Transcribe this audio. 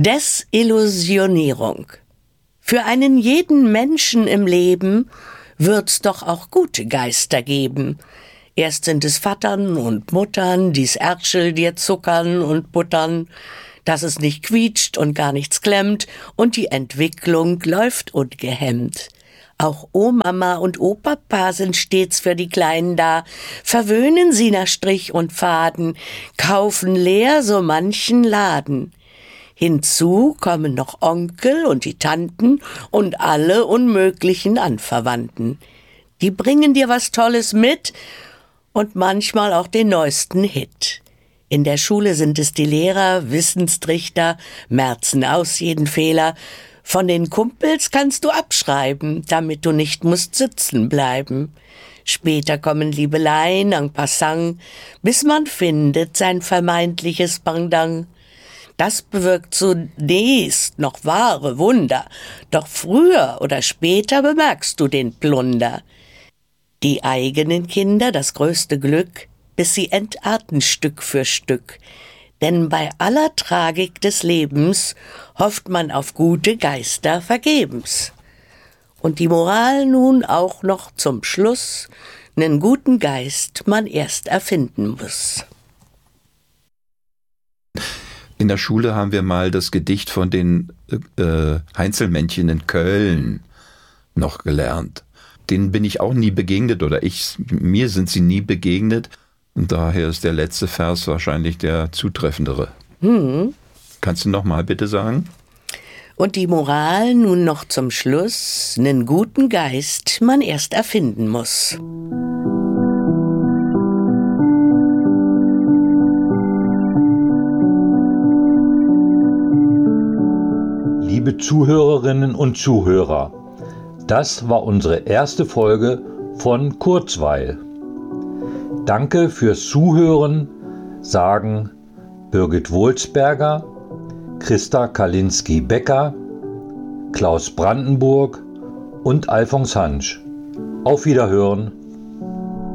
Desillusionierung. Für einen jeden Menschen im Leben wird's doch auch gute Geister geben. Erst sind es Vatern und Muttern, die's Ertschel dir zuckern und buttern, dass es nicht quietscht und gar nichts klemmt und die Entwicklung läuft ungehemmt. Auch Omama und Opapa sind stets für die Kleinen da, verwöhnen sie nach Strich und Faden, kaufen leer so manchen Laden. Hinzu kommen noch Onkel und die Tanten und alle unmöglichen Anverwandten. Die bringen dir was Tolles mit und manchmal auch den neuesten Hit. In der Schule sind es die Lehrer, Wissenstrichter, merzen aus jeden Fehler. Von den Kumpels kannst du abschreiben, damit du nicht musst sitzen bleiben. Später kommen Liebeleien en passant, bis man findet sein vermeintliches Pendant. Das bewirkt zunächst noch wahre Wunder, doch früher oder später bemerkst du den Plunder. Die eigenen Kinder das größte Glück, bis sie entarten Stück für Stück. Denn bei aller Tragik des Lebens hofft man auf gute Geister vergebens. Und die Moral nun auch noch zum Schluss, nen guten Geist man erst erfinden muss. In der Schule haben wir mal das Gedicht von den Heinzelmännchen in Köln noch gelernt. Denen bin ich auch nie begegnet mir sind sie nie begegnet. Und daher ist der letzte Vers wahrscheinlich der zutreffendere. Kannst du noch mal bitte sagen? Und die Moral nun noch zum Schluss, nen guten Geist man erst erfinden muss. Liebe Zuhörerinnen und Zuhörer, das war unsere erste Folge von Kurzweil. Danke fürs Zuhören, sagen Birgit Wohlsberger, Christa Kalinski-Becker, Klaus Brandenburg und Alfons Hansch. Auf Wiederhören.